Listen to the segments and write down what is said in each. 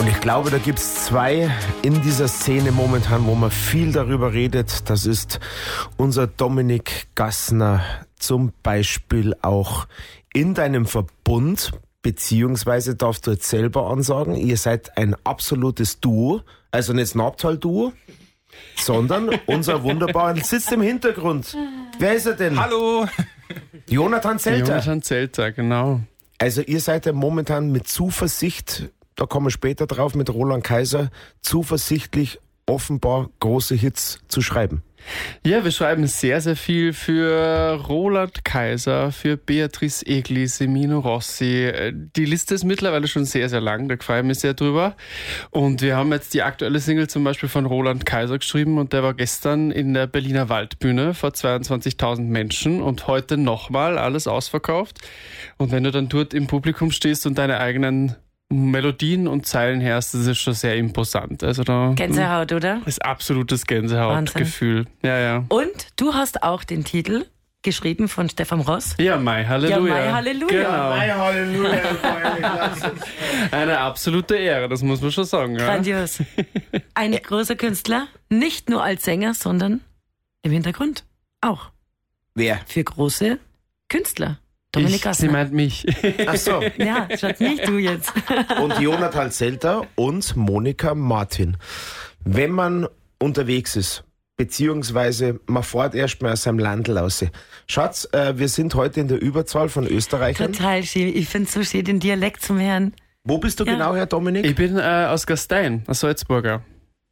Und ich glaube, da gibt es zwei in dieser Szene momentan, wo man viel darüber redet. Das ist unser Dominik Gassner, zum Beispiel auch in deinem Verbund, beziehungsweise darfst du jetzt selber ansagen, ihr seid ein absolutes Duo, also nicht das Nabtal-Duo, sondern unser wunderbarer sitzt im Hintergrund. Wer ist er denn? Hallo! Jonathan Zelter. Jonathan Zelter, genau. Also ihr seid ja momentan mit Zuversicht, da kommen wir später drauf, mit Roland Kaiser, zuversichtlich offenbar große Hits zu schreiben. Ja, wir schreiben sehr, sehr viel für Roland Kaiser, für Beatrice Egli, Semino Rossi. Die Liste ist mittlerweile schon sehr, sehr lang, da freue ich mich sehr drüber. Und wir haben jetzt die aktuelle Single zum Beispiel von Roland Kaiser geschrieben und der war gestern in der Berliner Waldbühne vor 22.000 Menschen und heute nochmal alles ausverkauft. Und wenn du dann dort im Publikum stehst und deine eigenen Melodien und Zeilen hörst, das ist schon sehr imposant. Also da Gänsehaut, oder? ist absolutes Gänsehautgefühl. Ja, ja. Und du hast auch den Titel geschrieben von Stefan Ross. Ja, Mai Halleluja. Ja, Mai Halleluja. Genau. Mai Halleluja. Eine absolute Ehre, das muss man schon sagen. Ja? Grandios. Ein großer Künstler, nicht nur als Sänger, sondern im Hintergrund auch. Wer? Für große Künstler. Dominik Gassner. Sie meint mich. Ach so. Ja, schaut nicht du jetzt. Und Jonathan Zelter und Monika Martin. Wenn man unterwegs ist, beziehungsweise man fährt erstmal aus seinem Landl raus. Schatz, wir sind heute in der Überzahl von Österreichern. Total schön. Ich finde es so schön, den Dialekt zum Hören. Wo bist du genau, Herr Dominik? Ich bin aus Gastein, aus Salzburger.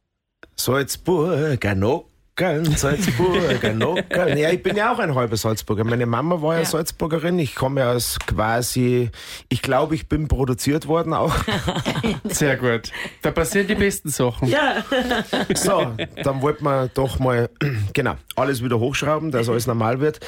Salzburger Nockeln, Salzburger Nockeln. Ja, ich bin ja auch ein halber Salzburger. Meine Mama war ja Salzburgerin. Ich komme ja aus quasi, ich glaube, ich bin produziert worden auch. Sehr gut. Da passieren die besten Sachen. Ja. So, dann wollten wir doch mal, genau, alles wieder hochschrauben, dass alles normal wird.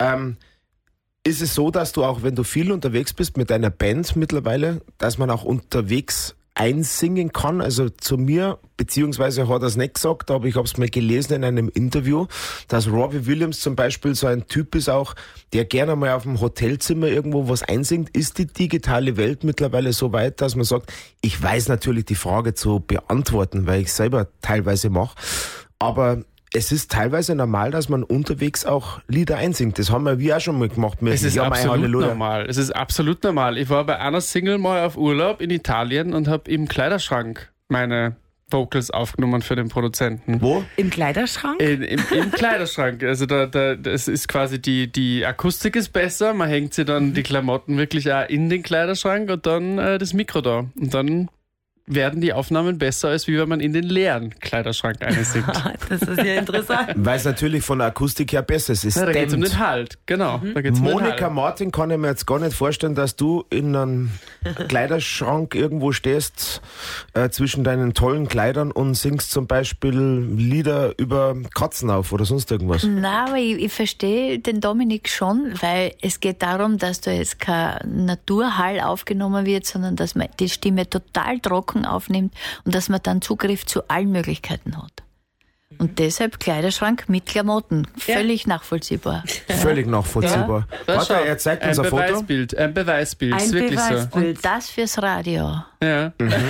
Ist es so, dass du auch, wenn du viel unterwegs bist mit deiner Band mittlerweile, dass man auch unterwegs einsingen kann? Also zu mir, beziehungsweise hat er es nicht gesagt, aber ich habe es mal gelesen in einem Interview, dass Robbie Williams zum Beispiel so ein Typ ist auch, der gerne mal auf dem Hotelzimmer irgendwo was einsingt. Ist die digitale Welt mittlerweile so weit, dass man sagt, ich weiß natürlich die Frage zu beantworten, weil ich selber teilweise mache, aber es ist teilweise normal, dass man unterwegs auch Lieder einsingt. Das haben wir auch schon mal gemacht. Es ist absolut normal. Es ist absolut normal. Ich war bei einer Single mal auf Urlaub in Italien und habe im Kleiderschrank meine Vocals aufgenommen für den Produzenten. Wo? Im Kleiderschrank? Im Kleiderschrank. Also das ist quasi die Akustik ist besser. Man hängt sich dann die Klamotten wirklich auch in den Kleiderschrank und dann das Mikro da. Und dann werden die Aufnahmen besser, als wie wenn man in den leeren Kleiderschrank einsingt. Das ist ja interessant. Weil es natürlich von der Akustik her besser ist. Es Ja, da geht es um dämmt. den Halt, genau. Da geht's um den Monika Halt. Martin kann ich mir jetzt gar nicht vorstellen, dass du in einem Kleiderschrank irgendwo stehst zwischen deinen tollen Kleidern und singst zum Beispiel Lieder über Katzen auf oder sonst irgendwas. Nein, aber ich verstehe den Dominik schon, weil es geht darum, dass da jetzt kein Naturhall aufgenommen wird, sondern dass man die Stimme total trocken aufnimmt und dass man dann Zugriff zu allen Möglichkeiten hat. Und deshalb Kleiderschrank mit Klamotten. Völlig nachvollziehbar. Völlig nachvollziehbar. Das Warte, schau, er zeigt uns ein Foto. Ein Beweisbild, Ein ist wirklich Beweisbild. Und das fürs Radio. so. Ja.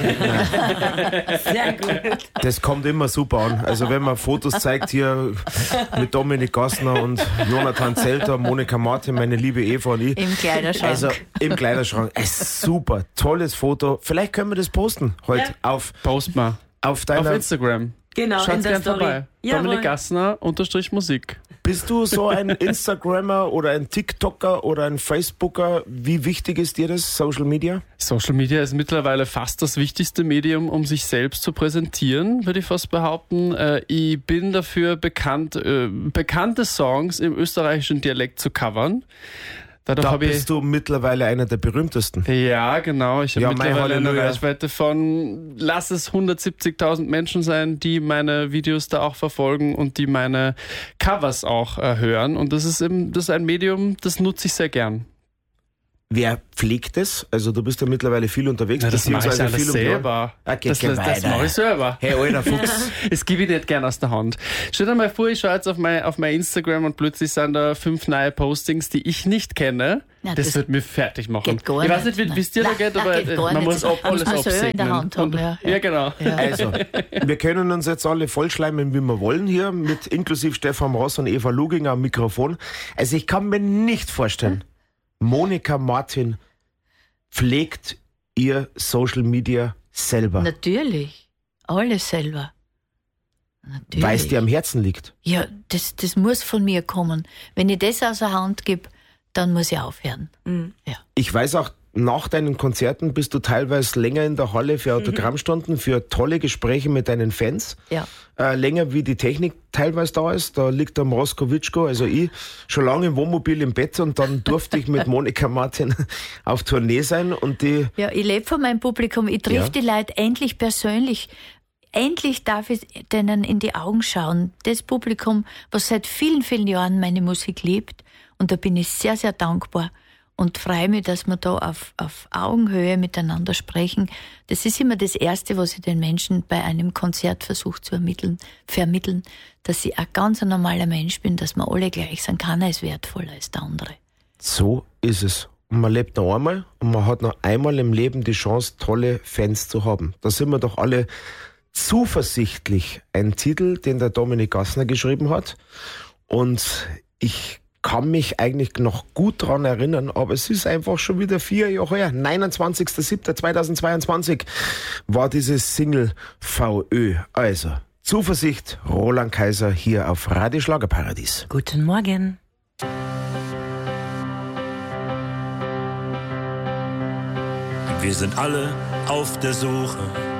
Sehr gut. Das kommt immer super an. Also wenn man Fotos zeigt hier mit Dominik Gassner und Jonathan Zelter, Monika Martin, meine liebe Eva und ich. Im Kleiderschrank. Also im Kleiderschrank. Super, tolles Foto. Vielleicht können wir das posten heute auf Post mal. auf Auf deiner... Instagram. Genau, in Schaut der gern Story. vorbei. Jawohl. Dominik Gassner _Musik. Bist du so ein Instagrammer oder ein TikToker oder ein Facebooker? Wie wichtig ist dir das, Social Media? Social Media ist mittlerweile fast das wichtigste Medium, um sich selbst zu präsentieren, würde ich fast behaupten. Ich bin dafür bekannt, bekannte Songs im österreichischen Dialekt zu covern. Dadurch Da habe ich bist du mittlerweile einer der berühmtesten. Ja, genau. Ich habe Ja, Mai mittlerweile eine Halleluja. Reichweite von, lass es 170.000 Menschen sein, die meine Videos da auch verfolgen und die meine Covers auch hören. Und das ist ein Medium, das nutze ich sehr gern. Wer pflegt es? Also du bist ja mittlerweile viel unterwegs, Das mache ich beziehungsweise alles viel um die Ohren. selber. Okay, Das weiter. mache ich selber. Hey, alter Fuchs. Das gebe ich nicht gern aus der Hand. Stell dir mal vor, ich schaue jetzt auf mein Instagram und plötzlich sind da 5 neue Postings, die ich nicht kenne. Ja, das wird mich fertig machen. Geht gar ich weiß nicht, wie es dir da Nein, geht, nein, aber geht gar man nicht. muss auch alles Muss man selber in der absegnen. Hand haben, ja. Genau. Ja. Also, wir können uns jetzt alle vollschleimen, wie wir wollen hier, mit inklusive Stefan Ross und Eva Luginger am Mikrofon. Also ich kann mir nicht vorstellen, Monika Martin pflegt ihr Social Media selber, Natürlich. Alles selber. Natürlich. weil es dir am Herzen liegt. Ja, das muss von mir kommen. Wenn ich das aus der Hand gebe, dann muss ich aufhören. Ja. Ich weiß auch, nach deinen Konzerten bist du teilweise länger in der Halle für Autogrammstunden, für tolle Gespräche mit deinen Fans. Ja. Länger wie die Technik teilweise da ist. Da liegt der Mroskowitschko, also ich, schon lange im Wohnmobil im Bett und dann durfte ich mit Monika Martin auf Tournee sein und die... Ja, ich lebe von meinem Publikum. Ich triff die Leute endlich persönlich. Endlich darf ich denen in die Augen schauen. Das Publikum, was seit vielen, vielen Jahren meine Musik liebt. Und da bin ich sehr, sehr dankbar und freue mich, dass wir da auf Augenhöhe miteinander sprechen. Das ist immer das Erste, was ich den Menschen bei einem Konzert versuche zu vermitteln, dass ich ein ganz normaler Mensch bin, dass wir alle gleich sind. Keiner ist wertvoller als der andere. So ist es. Und man lebt noch einmal und man hat noch einmal im Leben die Chance, tolle Fans zu haben. Da sind wir doch alle zuversichtlich. Ein Titel, den der Dominik Gassner geschrieben hat. Und ich kann mich eigentlich noch gut daran erinnern, aber es ist einfach schon wieder 4 Jahre her. 29.07.2022 war dieses Single VÖ. Also, Zuversicht, Roland Kaiser hier auf Radio Schlagerparadies. Guten Morgen. Wir sind alle auf der Suche